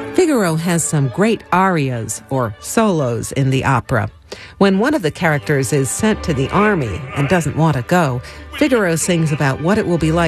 Figaro has some great arias, or solos, in the opera. When one of the characters is sent to the army and doesn't want to go, Figaro sings about what it will be like